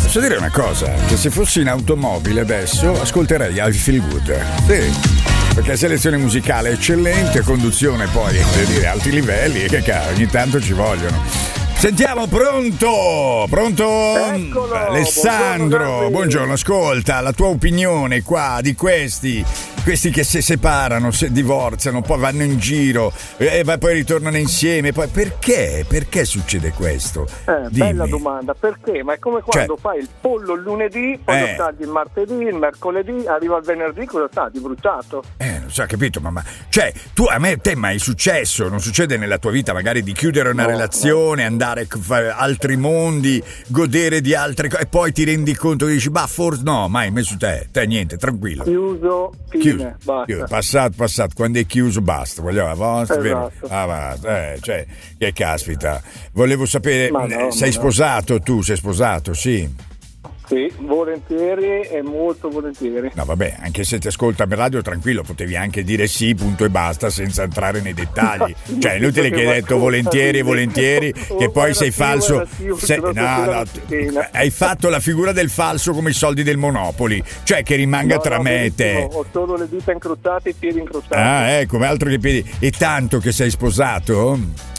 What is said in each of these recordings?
Posso dire una cosa? Che se fossi in automobile adesso ascolterei I Feel Good. Sì. Perché selezione musicale eccellente, conduzione poi, voglio dire, alti livelli, che caro, ogni tanto ci vogliono. Sentiamo, pronto? Eccolo, Alessandro, buongiorno, ascolta, la tua opinione qua di questi che si separano, si divorziano, poi vanno in giro e poi ritornano insieme, poi perché succede questo? Bella domanda, perché? Ma è come quando fai il pollo il lunedì, poi lo tagli il martedì, il mercoledì, arriva il venerdì, cosa tagli? Bruciato? Non so, capito, ma cioè, te mai è successo, non succede nella tua vita magari di chiudere una relazione, andare a fare altri mondi, godere di altre cose e poi ti rendi conto e dici, forse no, mai messo te niente, tranquillo. Chiuso, basta. Passato, quando è chiuso basta, vogliamo Esatto. Cioè, che caspita. Volevo sapere, sei sposato tu? Sei sposato, sì? Sì, volentieri e molto volentieri. No, vabbè, anche se ti ascolta per radio, tranquillo, potevi anche dire sì, punto e basta, senza entrare nei dettagli. Cioè, inutile che hai detto volentieri, che poi sei falso. Hai fatto la figura del falso come i soldi del Monopoli, cioè che rimanga tra me e te. Ho solo le dita incrociate e i piedi incrociati. Ecco, altro che piedi. E tanto che sei sposato?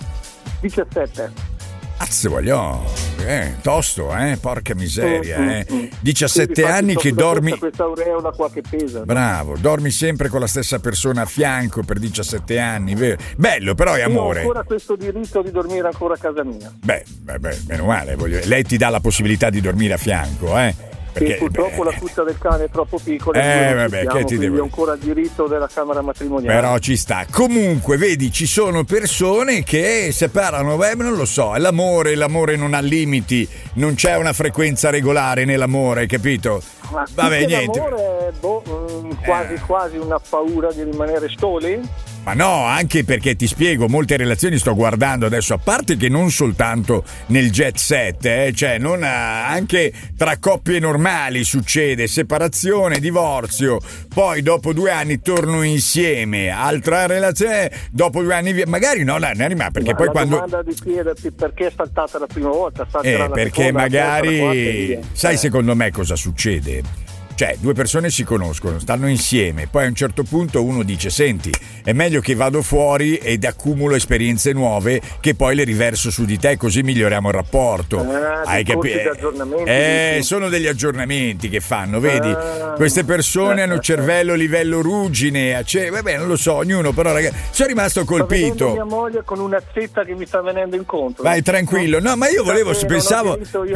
17. Cazzo voglio, tosto, porca miseria, 17 anni che dormi. Questa aureola qua che pesa. Bravo, dormi sempre con la stessa persona a fianco per 17 anni, vero? Bello, però è amore. Ho ancora questo diritto di dormire ancora a casa mia. Beh, meno male, lei ti dà la possibilità di dormire a fianco, Perché, purtroppo la cuccia del cane è troppo piccola, che ti devo... ho ancora il diritto della camera matrimoniale. Però ci sta. Comunque, vedi, ci sono persone che separano, non lo so, è l'amore non ha limiti, non c'è una frequenza regolare nell'amore, capito? Ma niente. L'amore quasi una paura di rimanere soli? Ma no, anche perché ti spiego, molte relazioni sto guardando adesso, a parte che non soltanto nel jet set, cioè anche tra coppie normali succede separazione, divorzio, poi dopo 2 anni torno insieme, altra relazione, dopo 2 anni magari no, perché poi quando... La domanda di chiederti perché è saltata la prima volta, perché seconda, magari sai secondo me cosa succede? Cioè, 2 persone si conoscono, stanno insieme, poi a un certo punto uno dice, senti, è meglio che vado fuori ed accumulo esperienze nuove che poi le riverso su di te, così miglioriamo il rapporto. Hai capito? Sono degli aggiornamenti che fanno, vedi? Queste persone hanno cervello livello ruggine, vabbè, non lo so, ognuno, però ragazzi, sono rimasto colpito. Sto vedendo mia moglie con una zetta che mi sta venendo incontro. Vai tranquillo, no, ma io pensavo...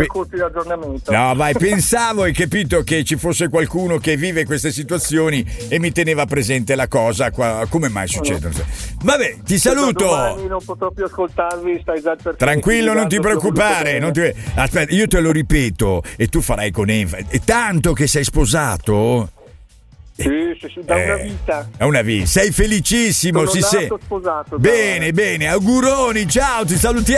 No, vai, pensavo, hai capito, che ci fosse qualcuno che vive queste situazioni e mi teneva presente la cosa qua. Come mai succede? Vabbè, ti saluto. Domani non potrò più ascoltarvi, stai già per tranquillo, non ti preoccupare, aspetta, io te lo ripeto e tu farai con enfasi. È tanto che sei sposato? Sì, da una vita. Da una vita. Sei felicissimo, sono nato sposato. Bene, auguroni, ciao, ti salutiamo.